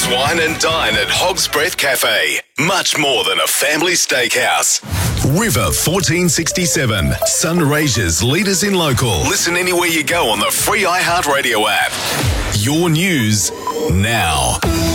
Wine and dine at Hog's Breath Cafe. Much more than a family steakhouse. River 1467. Sunraysia's leaders in local. Listen anywhere you go on the free iHeartRadio app. Your news now.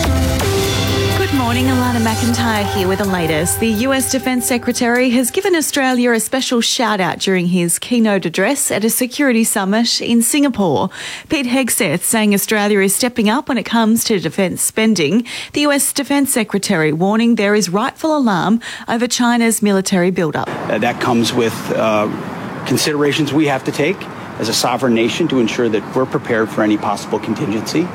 Good morning, Alana McIntyre here with the latest. The US Defence Secretary has given Australia a special shout-out during his keynote address at a security summit in Singapore. Pete Hegseth saying Australia is stepping up when it comes to defence spending. The US Defence Secretary warning there is rightful alarm over China's military build-up. That comes with considerations we have to take as a sovereign nation to ensure that we're prepared for any possible contingency.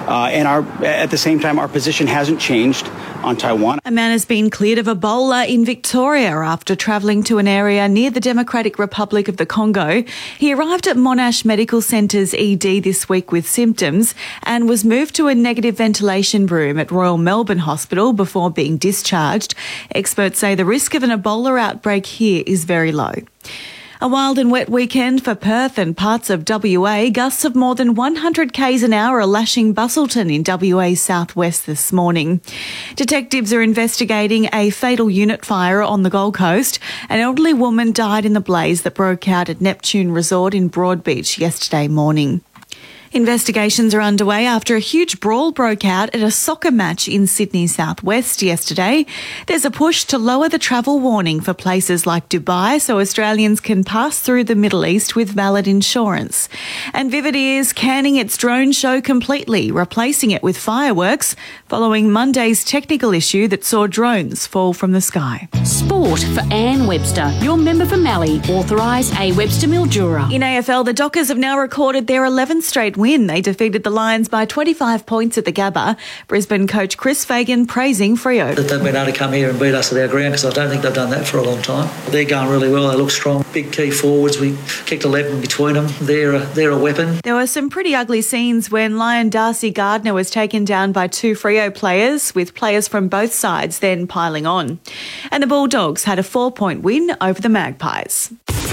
At the same time, our position hasn't changed on Taiwan. A man has been cleared of Ebola in Victoria after travelling to an area near the Democratic Republic of the Congo. He arrived at Monash Medical Centre's ED this week with symptoms and was moved to a negative ventilation room at Royal Melbourne Hospital before being discharged. Experts say the risk of an Ebola outbreak here is very low. A wild and wet weekend for Perth and parts of WA. Gusts of more than 100 k's an hour are lashing Busselton in WA's southwest this morning. Detectives are investigating a fatal unit fire on the Gold Coast. An elderly woman died in the blaze that broke out at Neptune Resort in Broadbeach yesterday morning. Investigations are underway after a huge brawl broke out at a soccer match in Sydney southwest yesterday. There's a push to lower the travel warning for places like Dubai so Australians can pass through the Middle East with valid insurance. And Vivid is canning its drone show completely, replacing it with fireworks following Monday's technical issue that saw drones fall from the sky. Sport for Anne Webster, your member for Mallee, authorised A. Webster Mildura. In AFL, the Dockers have now recorded their 11th straight win. They defeated the Lions by 25 points at the Gabba. Brisbane coach Chris Fagan praising Freo. That they've been able to come here and beat us at our ground because I don't think they've done that for a long time. They're going really well. They look strong. Big key forwards. We kicked 11 between them. They're a weapon. There were some pretty ugly scenes when Lion Darcy Gardner was taken down by two Freo players, with players from both sides then piling on. And the Bulldogs had a 4-point win over the Magpies.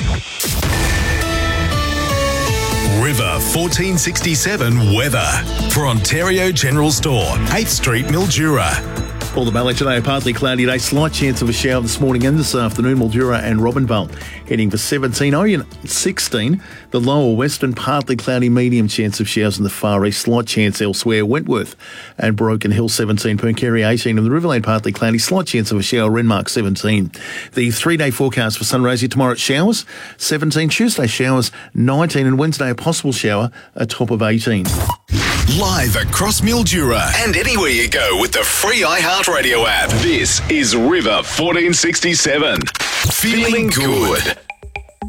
River 1467 weather for Ontario General Store, 8th Street, Mildura. All the Mallee today, partly cloudy today, slight chance of a shower this morning and this afternoon, Mildura and Robinvale. Heading for 17, Orion 16, the lower western, partly cloudy, medium chance of showers in the far east, slight chance elsewhere, Wentworth and Broken Hill 17, Pooncarie 18, and the Riverland partly cloudy, slight chance of a shower, Renmark 17. The 3-day forecast for Sunraysia tomorrow, showers 17, Tuesday showers 19, and Wednesday a possible shower, a top of 18. Live across Mildura and anywhere you go with the free iHeartRadio app. This is River 1467. Feeling good.